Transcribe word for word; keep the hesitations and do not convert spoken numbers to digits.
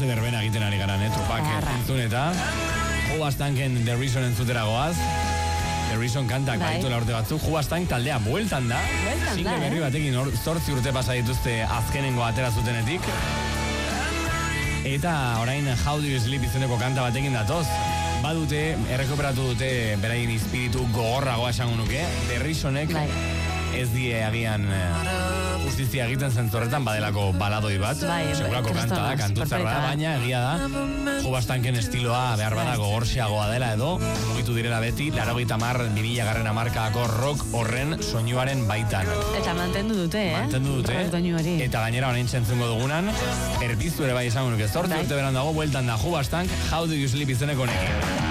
ze berbena egiten ari garan, eh? Tupak entzun eta Hubastanken The Reason entzutera goaz. The Reason kantak baditu la urte batzuk. Hubastank taldea bueltan da. Single berri batekin zortzi urte pasa dituzte azkenengo atera zutenetik. Eta orain How Do You Sleep izeneko kanta batekin datoz. Badute, errekuperatu dute beraien espiritu gogorragoa esango nuke. The Reasonek ez die agian justizia egiten zentzorretan badelako baladoi bat. Segurako kanta da, kantutzarra da, baina egia da Hubastanken estiloa behar bada gogorxiagoa dela edo mugitu direla beti laurogeita hamar bi mila garren hamarkadako rock horren soinuaren baitan. Eta mantendu dute, eh? Mantendu dute. Eta gainera orain entzungo dugunan erpiztu ere bai esango nuke zortzi urte berandago bueltan da Hubastank How Do You Sleep izeneko honekin.